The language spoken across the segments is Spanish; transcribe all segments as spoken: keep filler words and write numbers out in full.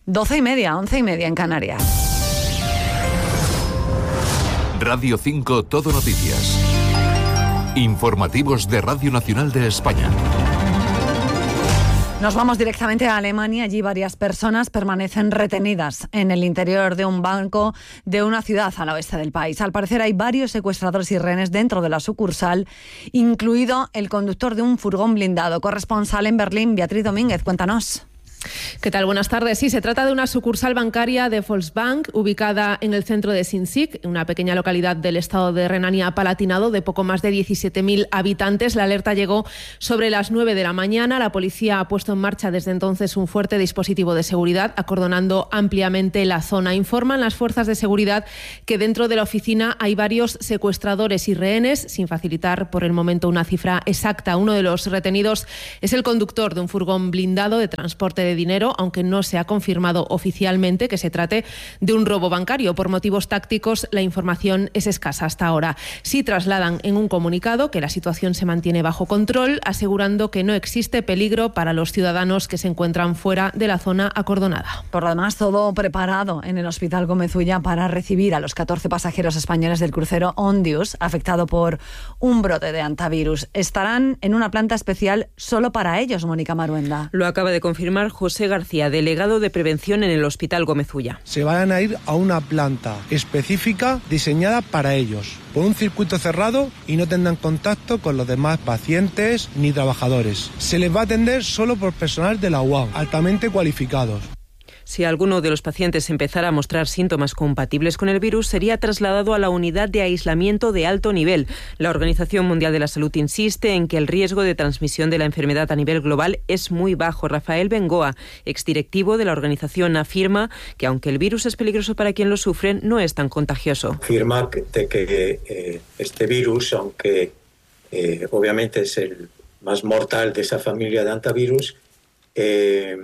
Doce y media, once y media en Canarias. Radio cinco Todo Noticias. Informativos de Radio Nacional de España. Nos vamos directamente a Alemania. Allí varias personas permanecen retenidas en el interior de un banco de una ciudad al oeste del país. Al parecer hay varios secuestradores y rehenes dentro de la sucursal, incluido el conductor de un furgón blindado. Corresponsal en Berlín, Beatriz Domínguez, cuéntanos. ¿Qué tal? Buenas tardes. Sí, se trata de una sucursal bancaria de Volksbank ubicada en el centro de Sinzig, una pequeña localidad del estado de Renania-Palatinado de poco más de diecisiete mil habitantes. La alerta llegó sobre las nueve de la mañana. La policía ha puesto en marcha desde entonces un fuerte dispositivo de seguridad, acordonando ampliamente la zona. Informan las fuerzas de seguridad que dentro de la oficina hay varios secuestradores y rehenes, sin facilitar por el momento una cifra exacta. Uno de los retenidos es el conductor de un furgón blindado de transporte de dinero, aunque no se ha confirmado oficialmente que se trate de un robo bancario. Por motivos tácticos, la información es escasa hasta ahora. Sí trasladan en un comunicado que la situación se mantiene bajo control, asegurando que no existe peligro para los ciudadanos que se encuentran fuera de la zona acordonada. Por lo demás, todo preparado en el Hospital Gómez Ulla para recibir a los catorce pasajeros españoles del crucero Ondius, afectado por un brote de hantavirus. Estarán en una planta especial solo para ellos, Mónica Maruenda. Lo acaba de confirmar José García, delegado de prevención en el Hospital Gómez Ulla. Se van a ir a una planta específica diseñada para ellos, por un circuito cerrado, y no tendrán contacto con los demás pacientes ni trabajadores. Se les va a atender solo por personal de la U A M, altamente cualificados. Si alguno de los pacientes empezara a mostrar síntomas compatibles con el virus, sería trasladado a la unidad de aislamiento de alto nivel. La Organización Mundial de la Salud insiste en que el riesgo de transmisión de la enfermedad a nivel global es muy bajo. Rafael Bengoa, exdirectivo de la organización, afirma que aunque el virus es peligroso para quien lo sufre, no es tan contagioso. Afirma que, de que eh, este virus, aunque eh, obviamente es el más mortal de esa familia de hantavirus, eh,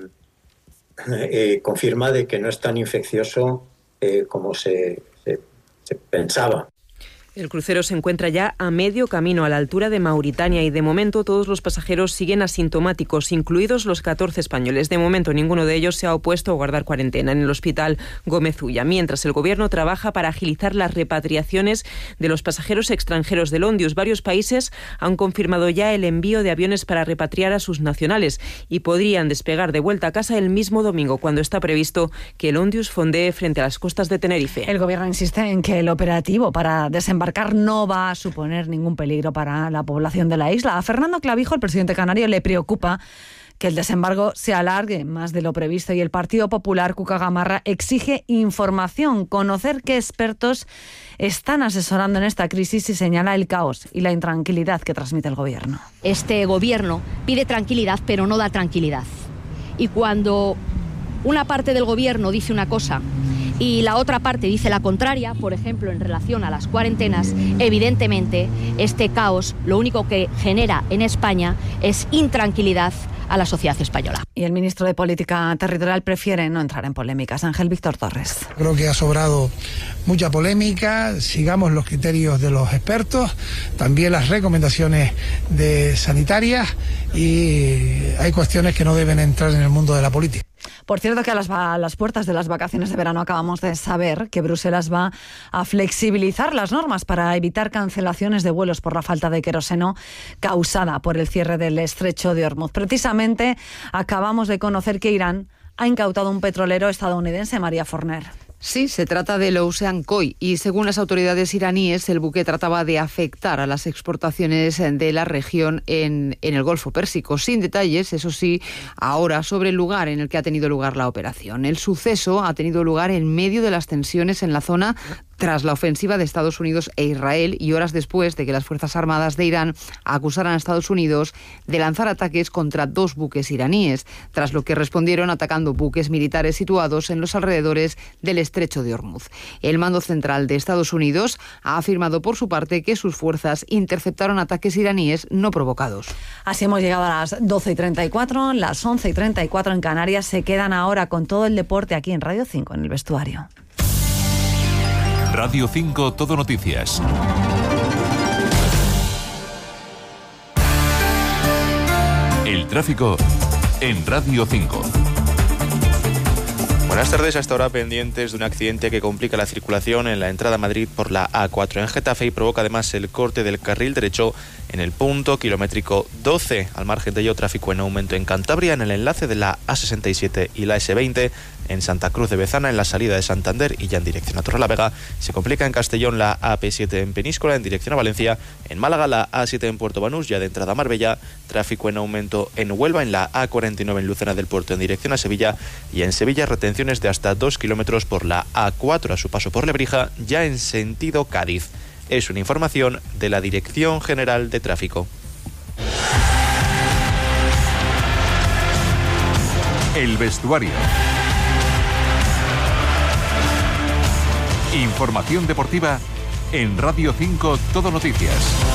Eh, confirma de que no es tan infeccioso eh, como se, se, se pensaba. El crucero se encuentra ya a medio camino a la altura de Mauritania y de momento todos los pasajeros siguen asintomáticos, incluidos los catorce españoles. De momento ninguno de ellos se ha opuesto a guardar cuarentena en el Hospital Gómez Ulla, mientras el Gobierno trabaja para agilizar las repatriaciones de los pasajeros extranjeros del Ondius. Varios países han confirmado ya el envío de aviones para repatriar a sus nacionales y podrían despegar de vuelta a casa el mismo domingo, cuando está previsto que el Ondius fondee frente a las costas de Tenerife. El Gobierno insiste en que el operativo para desembarcar no va a suponer ningún peligro para la población de la isla. A Fernando Clavijo, el presidente canario, le preocupa que el desembarco se alargue más de lo previsto y el Partido Popular, Cuca Gamarra, exige información, conocer qué expertos están asesorando en esta crisis y señala el caos y la intranquilidad que transmite el Gobierno. Este Gobierno pide tranquilidad, pero no da tranquilidad. Y cuando una parte del Gobierno dice una cosa y la otra parte dice la contraria, por ejemplo, en relación a las cuarentenas, evidentemente este caos lo único que genera en España es intranquilidad a la sociedad española. Y el ministro de Política Territorial prefiere no entrar en polémicas. Ángel Víctor Torres. Creo que ha sobrado mucha polémica. Sigamos los criterios de los expertos, también las recomendaciones de sanitarias, y hay cuestiones que no deben entrar en el mundo de la política. Por cierto, que a las, a las puertas de las vacaciones de verano acabamos de saber que Bruselas va a flexibilizar las normas para evitar cancelaciones de vuelos por la falta de queroseno causada por el cierre del estrecho de Hormuz. Precisamente acabamos de conocer que Irán ha incautado un petrolero estadounidense, María Forner. Sí, se trata del Ocean Koi y según las autoridades iraníes el buque trataba de afectar a las exportaciones de la región en, en el Golfo Pérsico. Sin detalles, eso sí, ahora sobre el lugar en el que ha tenido lugar la operación. El suceso ha tenido lugar en medio de las tensiones en la zona tras la ofensiva de Estados Unidos e Israel y horas después de que las Fuerzas Armadas de Irán acusaran a Estados Unidos de lanzar ataques contra dos buques iraníes, tras lo que respondieron atacando buques militares situados en los alrededores del estrecho de Hormuz. El mando central de Estados Unidos ha afirmado por su parte que sus fuerzas interceptaron ataques iraníes no provocados. Así hemos llegado a las doce y treinta y cuatro, las once y treinta y cuatro en Canarias. Se quedan ahora con todo el deporte aquí en Radio cinco, en el vestuario. Radio cinco Todo Noticias. El tráfico en Radio cinco. Buenas tardes. Hasta ahora pendientes de un accidente que complica la circulación en la entrada a Madrid por la A cuatro en Getafe y provoca además el corte del carril derecho en el punto kilométrico doce. Al margen de ello, tráfico en aumento en Cantabria en el enlace de la A sesenta y siete y la ese veinte, en Santa Cruz de Bezana en la salida de Santander y ya en dirección a Torrelavega. Se complica en Castellón la A P siete en Peníscola en dirección a Valencia. En Málaga la A siete en Puerto Banús ya de entrada a Marbella. Tráfico en aumento en Huelva en la A cuarenta y nueve en Lucena del Puerto en dirección a Sevilla. Y en Sevilla retenciones de hasta dos kilómetros por la A cuatro a su paso por Lebrija ya en sentido Cádiz. Es una información de la Dirección General de Tráfico. El vestuario. Información deportiva en Radio cinco Todo Noticias.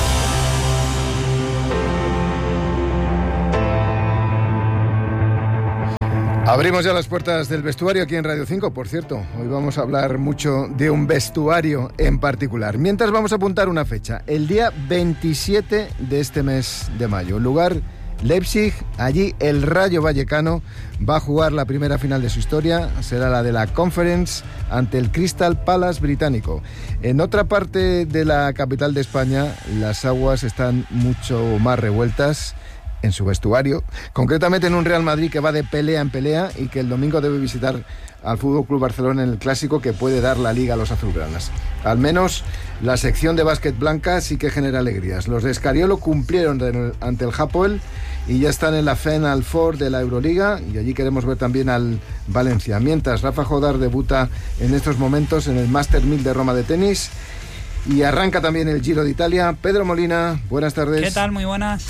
Abrimos ya las puertas del vestuario aquí en Radio cinco, por cierto. Hoy vamos a hablar mucho de un vestuario en particular. Mientras vamos a apuntar una fecha, el día veintisiete de este mes de mayo. Lugar Leipzig, allí el Rayo Vallecano va a jugar la primera final de su historia, será la de la Conference ante el Crystal Palace británico. En otra parte de la capital de España, las aguas están mucho más revueltas en su vestuario, concretamente en un Real Madrid que va de pelea en pelea y que el domingo debe visitar al F C Barcelona en el clásico que puede dar la liga a los azulgranas. Al menos la sección de básquet blanca sí que genera alegrías. Los de Escariolo cumplieron ante el Hapoel y ya están en la Final Four de la Euroliga y allí queremos ver también al Valencia. Mientras Rafa Jodar debuta en estos momentos en el Master mil de Roma de tenis y arranca también el Giro de Italia. Pedro Molina, buenas tardes. ¿Qué tal? Muy buenas.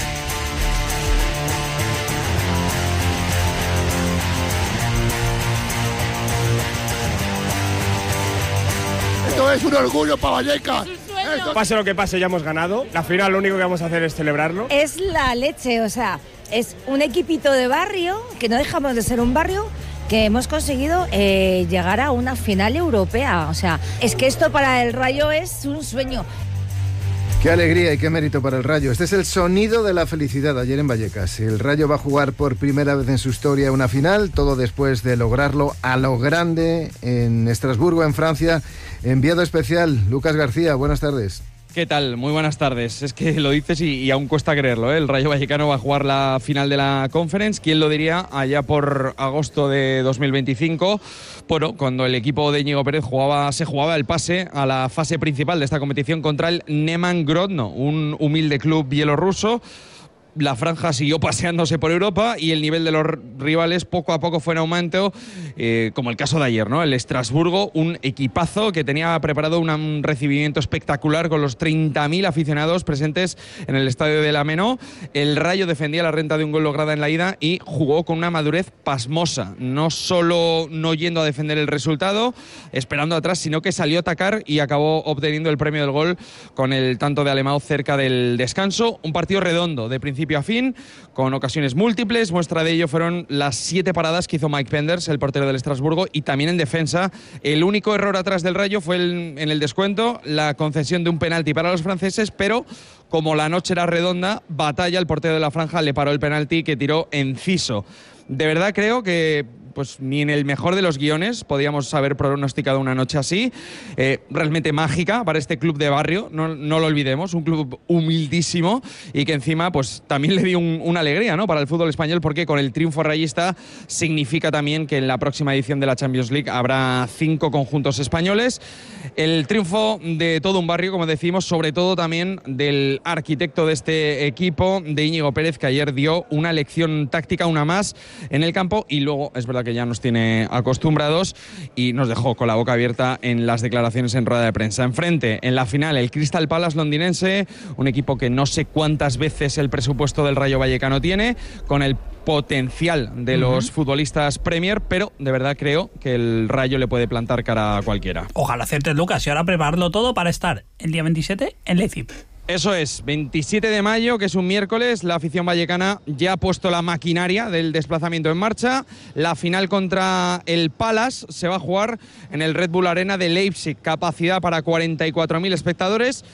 Esto es un orgullo para Vallecas. Esto... Pase lo que pase, ya hemos ganado. La final lo único que vamos a hacer es celebrarlo. Es la leche, o sea, es un equipito de barrio, que no dejamos de ser un barrio, que hemos conseguido eh, llegar a una final europea. O sea, es que esto para el Rayo es un sueño. Qué alegría y qué mérito para el Rayo. Este es el sonido de la felicidad ayer en Vallecas. El Rayo va a jugar por primera vez en su historia una final, todo después de lograrlo a lo grande en Estrasburgo, en Francia. Enviado especial, Lucas García, buenas tardes. ¿Qué tal? Muy buenas tardes. Es que lo dices y, y aún cuesta creerlo, ¿eh? El Rayo Vallecano va a jugar la final de la Conference. ¿Quién lo diría? Allá por agosto de dos mil veinticinco, bueno, cuando el equipo de Íñigo Pérez jugaba, se jugaba el pase a la fase principal de esta competición contra el Neman Grodno, un humilde club bielorruso. La franja siguió paseándose por Europa y el nivel de los rivales poco a poco fue en aumento, eh, como el caso de ayer, ¿no? El Estrasburgo, un equipazo que tenía preparado una, un recibimiento espectacular con los treinta mil aficionados presentes en el estadio de la Menó. El Rayo defendía la renta de un gol lograda en la ida y jugó con una madurez pasmosa, no solo no yendo a defender el resultado, esperando atrás, sino que salió a atacar y acabó obteniendo el premio del gol con el tanto de Alemão cerca del descanso. Un partido redondo, de principio a fin, con ocasiones múltiples. Muestra de ello fueron las siete paradas que hizo Mike Penders, el portero del Estrasburgo, y también en defensa. El único error atrás del Rayo fue el, en el descuento, la concesión de un penalti para los franceses, pero como la noche era redonda, Batalla, el portero de la franja, le paró el penalti que tiró Enciso. De verdad creo que pues ni en el mejor de los guiones podíamos haber pronosticado una noche así, eh, realmente mágica para este club de barrio, no, no lo olvidemos, un club humildísimo y que encima pues también le dio un, una alegría, ¿no?, para el fútbol español, porque con el triunfo rayista significa también que en la próxima edición de la Champions League habrá cinco conjuntos españoles. El triunfo de todo un barrio, como decimos, sobre todo también del arquitecto de este equipo, de Íñigo Pérez, que ayer dio una lección táctica, una más en el campo, y luego es verdad que ya nos tiene acostumbrados y nos dejó con la boca abierta en las declaraciones en rueda de prensa. Enfrente, en la final, el Crystal Palace londinense, un equipo que no sé cuántas veces el presupuesto del Rayo Vallecano tiene, con el potencial de los uh-huh. futbolistas Premier, pero de verdad creo que el Rayo le puede plantar cara a cualquiera. Ojalá acertes, Lucas, y ahora prepararlo todo para estar el día veintisiete en Leipzig. Eso es, veintisiete de mayo, que es un miércoles. La afición vallecana ya ha puesto la maquinaria del desplazamiento en marcha. La final contra el Palace se va a jugar en el Red Bull Arena de Leipzig. Capacidad para cuarenta y cuatro mil espectadores.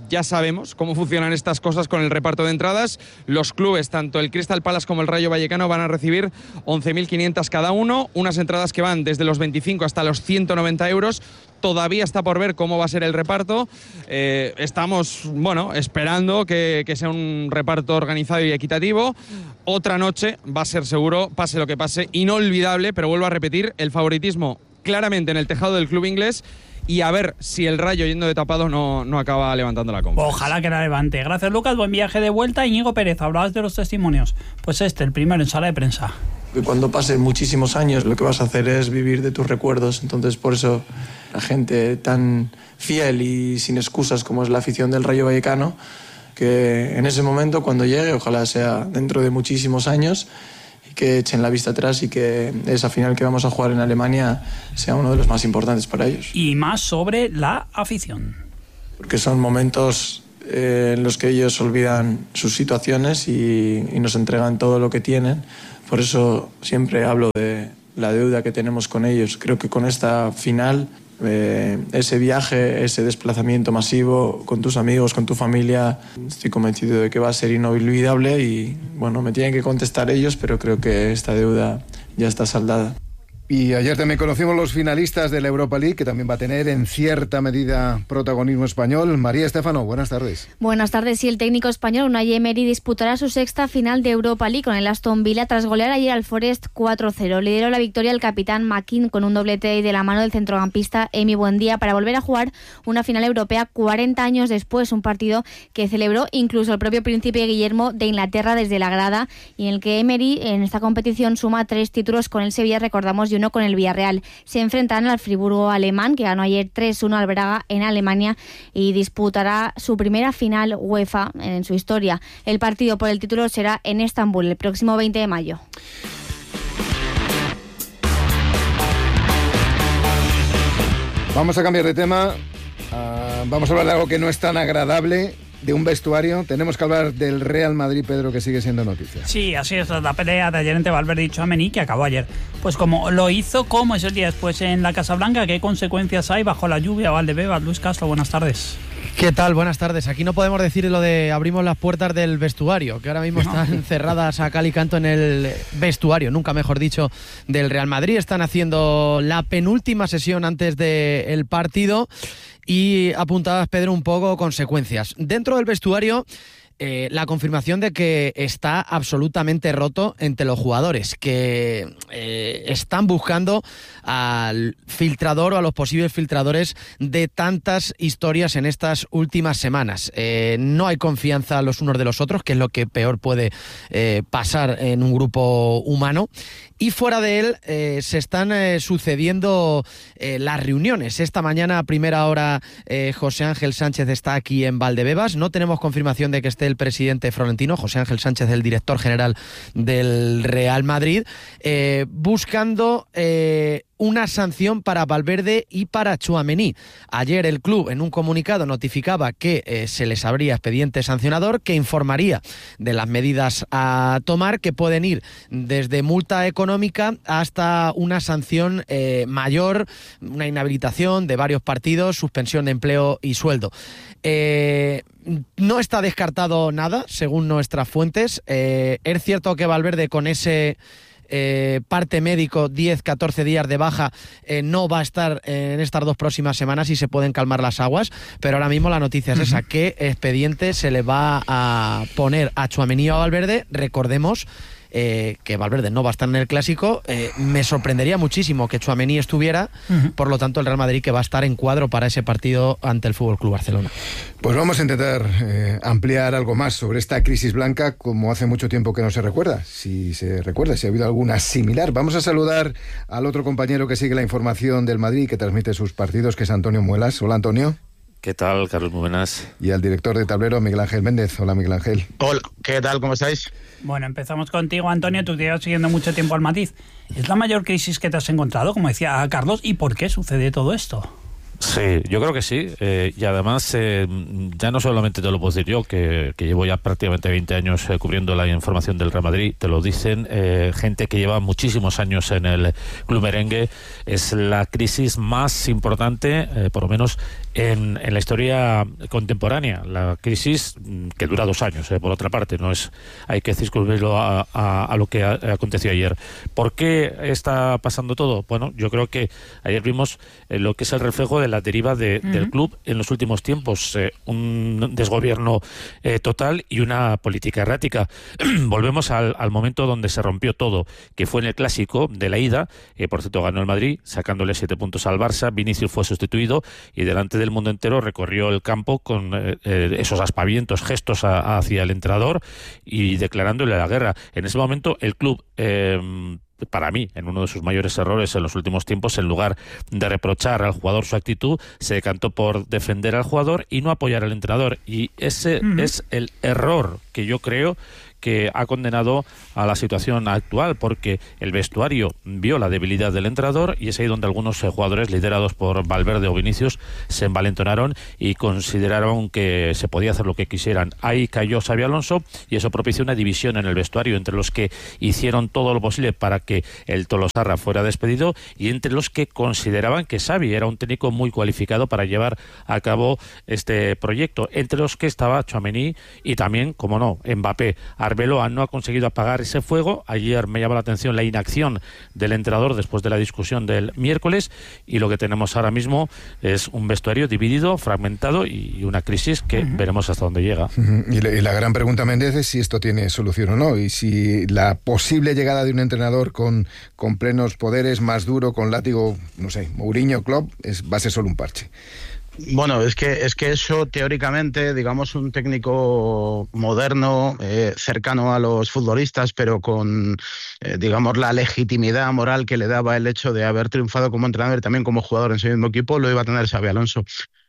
ya sabemos cómo funcionan estas cosas con el reparto de entradas. Los clubes, tanto el Crystal Palace como el Rayo Vallecano, van a recibir once mil quinientas cada uno, unas entradas que van desde los veinticinco hasta los ciento noventa euros. Todavía está por ver cómo va a ser el reparto. Eh, estamos, bueno, esperando que, que sea un reparto organizado y equitativo. Otra noche va a ser seguro, pase lo que pase, inolvidable, pero vuelvo a repetir, el favoritismo claramente en el tejado del club inglés, y a ver si el Rayo, yendo de tapado, no, no acaba levantando la Conference. Ojalá que la levante. Gracias, Lucas. Buen viaje de vuelta. Íñigo Pérez, hablabas de los testimonios. Pues este, el primero en sala de prensa. Que cuando pasen muchísimos años lo que vas a hacer es vivir de tus recuerdos. Entonces, por eso la gente tan fiel y sin excusas como es la afición del Rayo Vallecano, que en ese momento, cuando llegue, ojalá sea dentro de muchísimos años, y que echen la vista atrás y que esa final que vamos a jugar en Alemania sea uno de los más importantes para ellos. Y más sobre la afición. Porque son momentos eh, en los que ellos olvidan sus situaciones y, y nos entregan todo lo que tienen. Por eso siempre hablo de la deuda que tenemos con ellos. Creo que con esta final, eh, ese viaje, ese desplazamiento masivo con tus amigos, con tu familia, estoy convencido de que va a ser inolvidable y, bueno, me tienen que contestar ellos, pero creo que esta deuda ya está saldada. Y ayer también conocimos los finalistas de la Europa League, que también va a tener en cierta medida protagonismo español. María Estéfano, buenas tardes. Buenas tardes. Y el técnico español Unai Emery disputará su sexta final de Europa League con el Aston Villa tras golear ayer al Forest cuatro cero. Lideró la victoria el capitán McKean con un doblete de la mano del centrocampista Emi Buendía para volver a jugar una final europea cuarenta años después, un partido que celebró incluso el propio príncipe Guillermo de Inglaterra desde la grada, y en el que Emery en esta competición suma tres títulos con el Sevilla, recordamos, y uno con el Villarreal. Se enfrentarán al Friburgo alemán, que ganó ayer tres uno al Braga en Alemania, y disputará su primera final UEFA en su historia. El partido por el título será en Estambul el próximo veinte de mayo. Vamos a cambiar de tema. Uh, vamos a hablar de algo que no es tan agradable, de un vestuario. Tenemos que hablar del Real Madrid, Pedro, que sigue siendo noticia. Sí, así es, la pelea de ayer entre Valverde y Tchouaméni, que acabó ayer. Pues como lo hizo, ¿cómo es el día después en la Casa Blanca? ¿Qué consecuencias hay bajo la lluvia? Valdebebas, Luis Castro, buenas tardes. ¿Qué tal? Buenas tardes. Aquí no podemos decir lo de abrimos las puertas del vestuario, que ahora mismo están cerradas a cal y canto en el vestuario, nunca mejor dicho, del Real Madrid. Están haciendo la penúltima sesión antes del partido y apuntabas, Pedro, un poco consecuencias. Dentro del vestuario, Eh, la confirmación de que está absolutamente roto entre los jugadores, que eh, están buscando al filtrador o a los posibles filtradores de tantas historias en estas últimas semanas. Eh, no hay confianza los unos de los otros, que es lo que peor puede eh, pasar en un grupo humano. Y fuera de él eh, se están eh, sucediendo eh, las reuniones. Esta mañana a primera hora eh, José Ángel Sánchez está aquí en Valdebebas. No tenemos confirmación de que esté el presidente Florentino, José Ángel Sánchez, el director general del Real Madrid, eh, buscando eh, una sanción para Valverde y para Tchouaméni. Ayer el club en un comunicado notificaba que eh, se les abría expediente sancionador, que informaría de las medidas a tomar, que pueden ir desde multa económica hasta una sanción eh, mayor, una inhabilitación de varios partidos, suspensión de empleo y sueldo. Eh, no está descartado nada, según nuestras fuentes. Eh, es cierto que Valverde, con ese Eh, parte médico, diez a catorce días de baja, eh, no va a estar eh, en estas dos próximas semanas y se pueden calmar las aguas, pero ahora mismo la noticia es esa, ¿qué expediente se le va a poner a Tchouaméni o a Valverde? Recordemos eh, que Valverde no va a estar en el Clásico. eh, me sorprendería muchísimo que Tchouaméni estuviera, uh-huh. Por lo tanto el Real Madrid que va a estar en cuadro para ese partido ante el F C Barcelona. Pues vamos a intentar eh, ampliar algo más sobre esta crisis blanca, como hace mucho tiempo que no se recuerda, si se recuerda, si ha habido alguna similar. Vamos a saludar al otro compañero que sigue la información del Madrid y que transmite sus partidos, que es Antonio Muelas. Hola, Antonio. ¿Qué tal, Carlos? Muy buenas. Y al director de tablero, Miguel Ángel Méndez. Hola, Miguel Ángel. Hola, ¿qué tal? ¿Cómo estáis? Bueno, empezamos contigo, Antonio. Tú te llevas siguiendo mucho tiempo al Madrid. ¿Es la mayor crisis que te has encontrado, como decía Carlos? ¿Y por qué sucede todo esto? Sí, yo creo que sí, eh, y además eh, ya no solamente te lo puedo decir yo, que, que llevo ya prácticamente veinte años eh, cubriendo la información del Real Madrid, te lo dicen eh, gente que lleva muchísimos años en el club merengue. Es la crisis más importante, eh, por lo menos en, en la historia contemporánea, la crisis que dura dos años, eh, por otra parte, no es, hay que circunscribirlo a, a, a lo que a, aconteció ayer. ¿Por qué está pasando todo? Bueno, yo creo que ayer vimos eh, lo que es el reflejo de la deriva de, uh-huh. del club en los últimos tiempos, eh, un desgobierno eh, total y una política errática. Volvemos al, al momento donde se rompió todo, que fue en el clásico de la ida, eh, por cierto ganó el Madrid, sacándole siete puntos al Barça. Vinicius fue sustituido y delante del mundo entero recorrió el campo con eh, eh, esos aspavientos, gestos a, hacia el entrenador y declarándole la guerra. En ese momento el club eh, para mí, en uno de sus mayores errores en los últimos tiempos, en lugar de reprochar al jugador su actitud, se decantó por defender al jugador y no apoyar al entrenador. Y ese uh-huh. es el error que yo creo que ha condenado a la situación actual, porque el vestuario vio la debilidad del entrenador y es ahí donde algunos eh, jugadores liderados por Valverde o Vinicius se envalentonaron y consideraron que se podía hacer lo que quisieran. Ahí cayó Xabi Alonso y eso propició una división en el vestuario entre los que hicieron todo lo posible para que el Tolosarra fuera despedido y entre los que consideraban que Xabi era un técnico muy cualificado para llevar a cabo este proyecto, entre los que estaba Tchouaméni y también, como no, Mbappé. Arbeloa no ha conseguido apagar ese fuego. Ayer me llama la atención la inacción del entrenador después de la discusión del miércoles y lo que tenemos ahora mismo es un vestuario dividido, fragmentado y una crisis que uh-huh. veremos hasta dónde llega. Uh-huh. Y, la, y la gran pregunta, Méndez, es si esto tiene solución o no y si la posible llegada de un entrenador con, con plenos poderes, más duro, con látigo, no sé, Mourinho, Klopp, es, va a ser solo un parche. Bueno, es que es que eso teóricamente, digamos, un técnico moderno, eh, cercano a los futbolistas, pero con, eh, digamos, la legitimidad moral que le daba el hecho de haber triunfado como entrenador y también como jugador en su mismo equipo, lo iba a tener Xabi Alonso.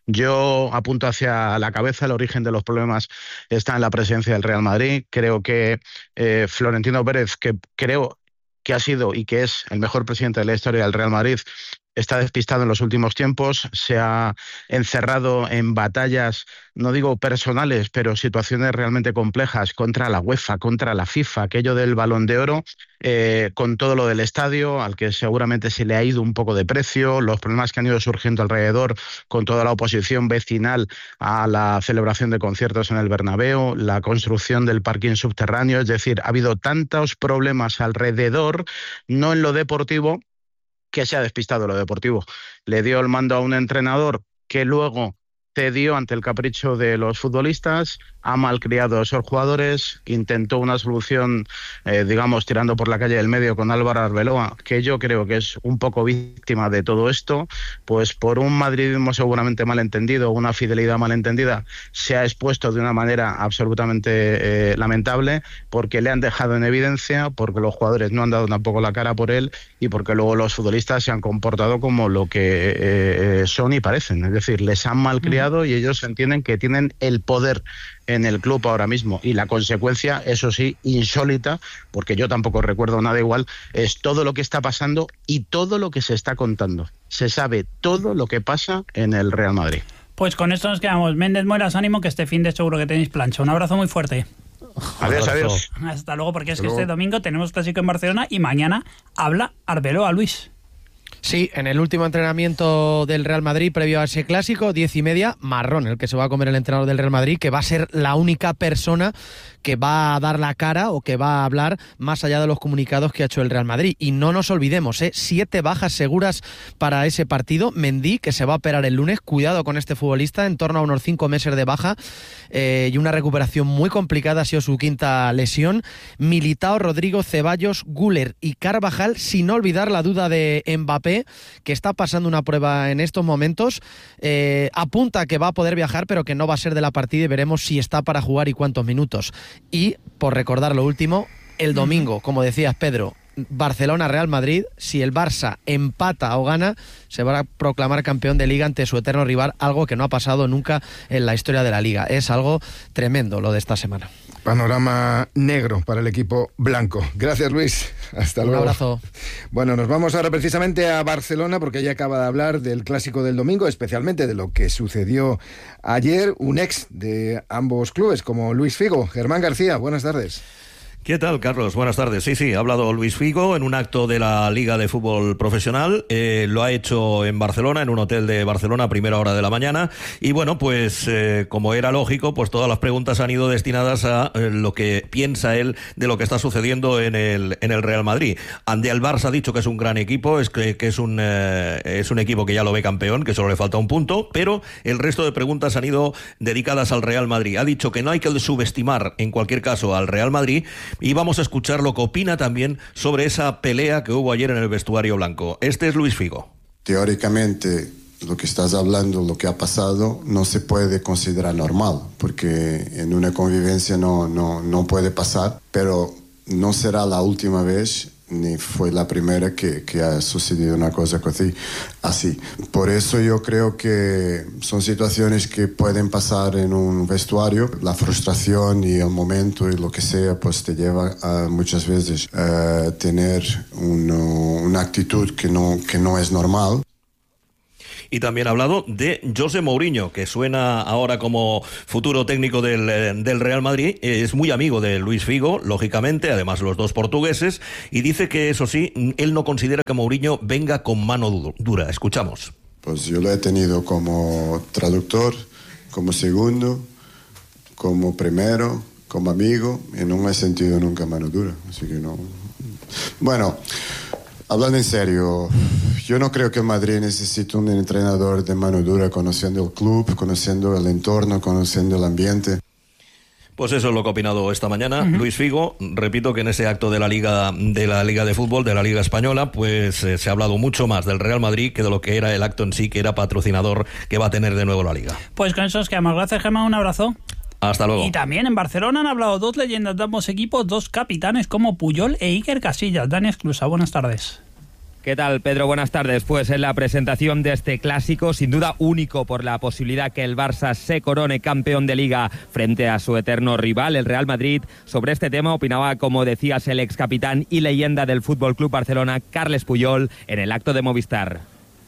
Yo apunto hacia la cabeza, el origen de los problemas está en la presidencia del Real Madrid. Creo que eh, Florentino Pérez, que creo que ha sido y que es el mejor presidente de la historia del Real Madrid, está despistado en los últimos tiempos, se ha encerrado en batallas, no digo personales, pero situaciones realmente complejas contra la UEFA, contra la FIFA, aquello del Balón de Oro, eh, con todo lo del estadio, al que seguramente se le ha ido un poco de precio, los problemas que han ido surgiendo alrededor, con toda la oposición vecinal a la celebración de conciertos en el Bernabéu, la construcción del parking subterráneo, es decir, ha habido tantos problemas alrededor, no en lo deportivo, que se ha despistado lo deportivo. Le dio el mando a un entrenador que luego cedió ante el capricho de los futbolistas, ha malcriado a esos jugadores, intentó una solución, eh, digamos, tirando por la calle del medio con Álvaro Arbeloa, que yo creo que es un poco víctima de todo esto, pues por un madridismo seguramente malentendido, una fidelidad malentendida, se ha expuesto de una manera absolutamente eh, lamentable, porque le han dejado en evidencia, porque los jugadores no han dado tampoco la cara por él y porque luego los futbolistas se han comportado como lo que eh, son y parecen, es decir, les han malcriado y ellos entienden que tienen el poder en el club ahora mismo y la consecuencia, eso sí, insólita, porque yo tampoco recuerdo nada igual, es todo lo que está pasando y todo lo que se está contando. Se sabe todo lo que pasa en el Real Madrid. Pues con esto nos quedamos. Méndez Muelas, ánimo, que este fin de seguro que tenéis plancha. Un abrazo muy fuerte. Adiós, adiós. Hasta luego, porque es que este domingo tenemos clásico en Barcelona y mañana habla Arbeloa, Luis. Sí, en el último entrenamiento del Real Madrid previo a ese clásico, diez y media, marrón, el que se va a comer el entrenador del Real Madrid, que va a ser la única persona que va a dar la cara o que va a hablar más allá de los comunicados que ha hecho el Real Madrid. Y no nos olvidemos, ¿eh? siete bajas seguras para ese partido. Mendy, que se va a operar el lunes, cuidado con este futbolista, en torno a unos cinco meses de baja eh, y una recuperación muy complicada, ha sido su quinta lesión. Militao, Rodrigo, Ceballos, Güler y Carvajal, sin olvidar la duda de Mbappé, que está pasando una prueba en estos momentos, eh, apunta que va a poder viajar, pero que no va a ser de la partida y veremos si está para jugar y cuántos minutos. Y, por recordar lo último, el domingo, como decías, Pedro, Barcelona-Real Madrid, si el Barça empata o gana, se va a proclamar campeón de Liga ante su eterno rival, algo que no ha pasado nunca en la historia de la Liga. Es algo tremendo lo de esta semana. Panorama negro para el equipo blanco. Gracias, Luis. Hasta luego. Un abrazo. Bueno, nos vamos ahora precisamente a Barcelona porque ya acaba de hablar del clásico del domingo, especialmente de lo que sucedió ayer. Un ex de ambos clubes, como Luis Figo. Germán García, buenas tardes. ¿Qué tal, Carlos? Buenas tardes. Sí, sí, ha hablado Luis Figo en un acto de la Liga de Fútbol Profesional. Eh, lo ha hecho en Barcelona, en un hotel de Barcelona a primera hora de la mañana. Y bueno, pues eh, como era lógico, pues todas las preguntas han ido destinadas a eh, lo que piensa él de lo que está sucediendo en el, en el Real Madrid. Ande al Barça ha dicho que es un gran equipo, es que, que es, un, eh, es un equipo que ya lo ve campeón, que solo le falta un punto, pero el resto de preguntas han ido dedicadas al Real Madrid. Ha dicho que no hay que subestimar, en cualquier caso, al Real Madrid. Y vamos a escuchar lo que opina también sobre esa pelea que hubo ayer en el vestuario blanco. Este es Luis Figo. Teóricamente, lo que estás hablando, lo que ha pasado, no se puede considerar normal, porque en una convivencia no, no, no puede pasar, pero no será la última vez ni fue la primera que, que ha sucedido una cosa así, así. Por eso yo creo que son situaciones que pueden pasar en un vestuario. La frustración y el momento y lo que sea, pues te lleva a muchas veces a tener uno, una actitud que no, que no es normal. Y también ha hablado de José Mourinho, que suena ahora como futuro técnico del, del Real Madrid. Es muy amigo de Luis Figo, lógicamente, además los dos portugueses, y dice que, eso sí, él no considera que Mourinho venga con mano dura. Escuchamos. Pues yo lo he tenido como traductor, como segundo, como primero, como amigo, y no me he sentido nunca mano dura. Así que no... Bueno... Hablando en serio, yo no creo que el Madrid necesite un entrenador de mano dura, conociendo el club, conociendo el entorno, conociendo el ambiente. Pues eso es lo que ha opinado esta mañana uh-huh. Luis Figo. Repito que en ese acto de la Liga de la Liga de Fútbol, de la Liga Española, pues eh, se ha hablado mucho más del Real Madrid que de lo que era el acto en sí, que era patrocinador que va a tener de nuevo la Liga. Pues con eso nos quedamos. Gracias, Gemma. Un abrazo. Hasta luego. Y también en Barcelona han hablado dos leyendas de ambos equipos, dos capitanes como Puyol e Iker Casillas. Dani Esclusa, buenas tardes. ¿Qué tal, Pedro? Buenas tardes. Pues en la presentación de este clásico, sin duda único por la posibilidad que el Barça se corone campeón de Liga frente a su eterno rival, el Real Madrid, sobre este tema opinaba, como decías, el ex capitán y leyenda del F C Barcelona, Carles Puyol, en el acto de Movistar.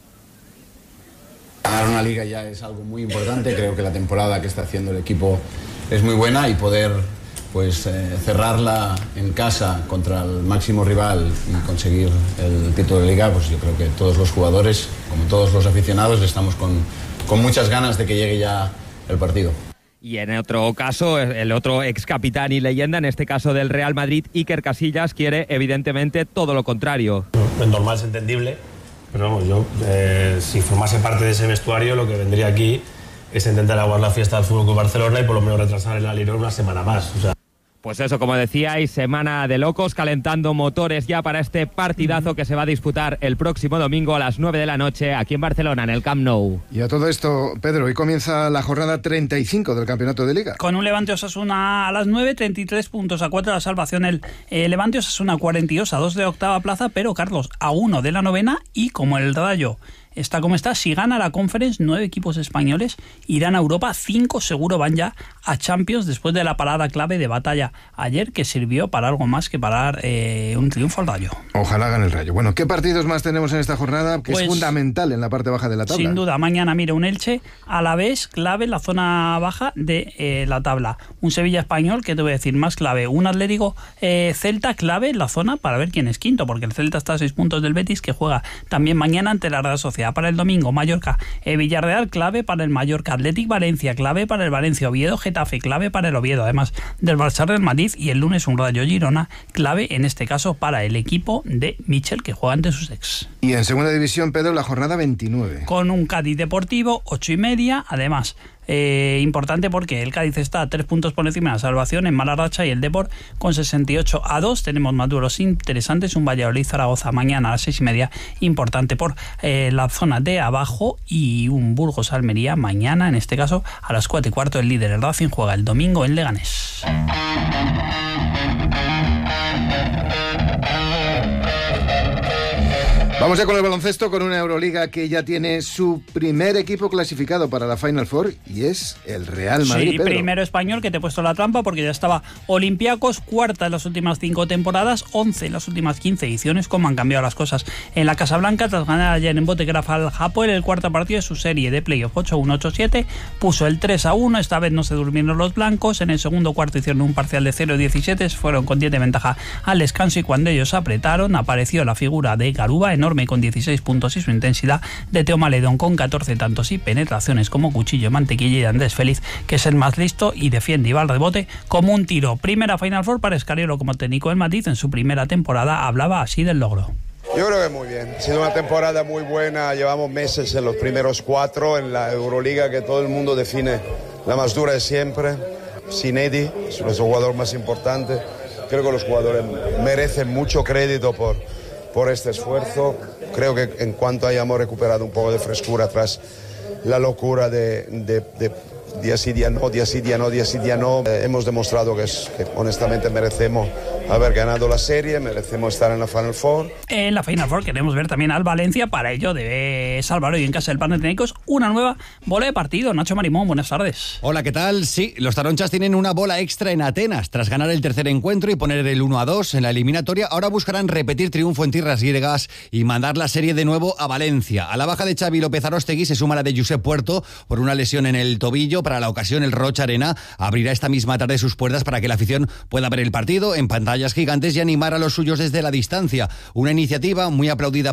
Ganar una liga ya es algo muy importante. Creo que la temporada que está haciendo el equipo es muy buena y poder pues eh, cerrarla en casa contra el máximo rival y conseguir el título de liga, pues yo creo que todos los jugadores, como todos los aficionados, estamos con, con muchas ganas de que llegue ya el partido. Y en otro caso, el otro ex capitán y leyenda, en este caso del Real Madrid, Iker Casillas, quiere evidentemente todo lo contrario. Es normal, es entendible. Pero vamos, yo, eh, si formase parte de ese vestuario, lo que vendría aquí es intentar aguar la fiesta del F C Barcelona y por lo menos retrasar el Alirón una semana más. O sea. Pues eso, como decíais, semana de locos, calentando motores ya para este partidazo que se va a disputar el próximo domingo a las nueve de la noche aquí en Barcelona, en el Camp Nou. Y a todo esto, Pedro, hoy comienza la jornada treinta y cinco del Campeonato de Liga. Con un Levante Osasuna a las nueve, treinta y tres puntos, a cuatro de la salvación. El eh, Levante Osasuna cuarenta y dos, a dos de octava plaza, pero Carlos, a uno de la novena, y como el Rayo está como está, si gana la Conference, nueve equipos españoles irán a Europa, cinco seguro van ya a Champions después de la parada clave de batalla ayer, que sirvió para algo más que para eh, un triunfo al Rayo. Ojalá gane el Rayo. Bueno, ¿qué partidos más tenemos en esta jornada? Que pues, es fundamental en la parte baja de la tabla. Sin duda, mañana mira un Elche, a la vez clave en la zona baja de eh, la tabla. Un Sevilla Español, que te voy a decir más clave. Un Atlético eh, Celta clave en la zona para ver quién es quinto, porque el Celta está a seis puntos del Betis, que juega también mañana ante la Real Sociedad. Para el domingo, Mallorca, eh, Villarreal clave para el Mallorca, Athletic Valencia clave para el Valencia, Oviedo Getafe clave para el Oviedo, además del Barça Real Madrid, y el lunes un Rayo Girona clave en este caso para el equipo de Michel, que juega ante sus ex. Y en segunda división, Pedro, la jornada veintinueve. Con un Cádiz Deportivo, ocho y media, además Eh, importante porque el Cádiz está a tres puntos por encima de la salvación, en mala racha, y el Depor con sesenta y ocho a dos. Tenemos más duelos interesantes, un Valladolid Zaragoza mañana a las seis y media, importante por eh, la zona de abajo, y un Burgos Almería mañana, en este caso a las cuatro y cuarto. El líder, el Racing, juega el domingo en Leganés. Vamos ya con el baloncesto, con una Euroliga que ya tiene su primer equipo clasificado para la Final Four y es el Real Madrid. Sí, Pedro. Primero español, que te he puesto la trampa porque ya estaba Olympiacos, cuarta en las últimas cinco temporadas, once en las últimas quince ediciones. Cómo han cambiado las cosas en la Casa Blanca tras ganar ayer en Botegraph al Hapoel el cuarto partido de su serie de playoff. ocho uno, ocho siete, puso el tres a uno, esta vez no se durmieron los blancos. En el segundo cuarto hicieron un parcial de cero diecisiete, fueron con diez de ventaja al descanso y cuando ellos apretaron apareció la figura de Garuba, enorme con dieciséis puntos y su intensidad, de Teo Maledón con catorce tantos y penetraciones como cuchillo, mantequilla, y de Andrés Félix, que es el más listo y defiende y va al rebote como un tiro. Primera Final Four para Escariolo como técnico del Madrid. En su primera temporada hablaba así del logro. Yo creo que muy bien. Ha sido una temporada muy buena. Llevamos meses en los primeros cuatro en la Euroliga, que todo el mundo define la más dura de siempre. Sinedi es nuestro jugador más importante. Creo que los jugadores merecen mucho crédito por, por este esfuerzo. Creo que en cuanto hayamos recuperado un poco de frescura tras la locura de, de, de día sí, día no, día sí, día no, día sí, día no, eh, hemos demostrado que, es, que honestamente merecemos haber ganado la serie, merecemos estar en la Final Four. En la Final Four queremos ver también al Valencia, para ello debe salvar hoy en casa del Panathinaikos una nueva bola de partido. Nacho Marimón, buenas tardes. Hola, ¿qué tal? Sí, los taronchas tienen una bola extra en Atenas. Tras ganar el tercer encuentro y poner el uno a dos en la eliminatoria, ahora buscarán repetir triunfo en tierras griegas y mandar la serie de nuevo a Valencia. A la baja de Xavi López Aróstegui se suma la de Josep Puerto por una lesión en el tobillo. Para la ocasión, el Rocha Arena abrirá esta misma tarde sus puertas para que la afición pueda ver el partido en pantallas gigantes y animar a los suyos desde la distancia. Una iniciativa muy aplaudida